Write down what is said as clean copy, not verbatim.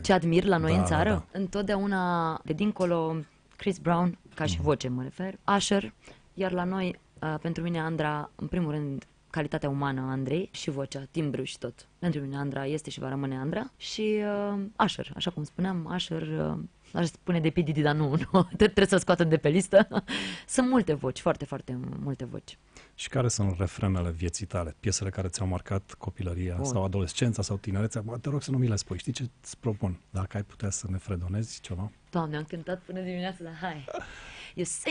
ce admir la noi Da, în țară? da. Întotdeauna, de dincolo, Chris Brown, ca și voce mă refer, Usher, iar la noi, pentru mine Andra, în primul rând, calitatea umană a Andrei și vocea, timbru și tot. Pentru mine Andra este și va rămâne Andra. Și Usher, așa cum spuneam, Usher, aș spune de P. Diddy, dar nu, trebuie să-l scoatem de pe listă. Sunt multe voci, foarte, foarte multe voci. Și care sunt refrenele vieții tale? Piesele care ți-au marcat copilăria sau adolescența sau tinerețea? Te rog să nu mi le spui. Știi ce îți propun? Dacă ai putea să ne fredonezi ceva? Doamne, am cântat până dimineața, dar hai. You say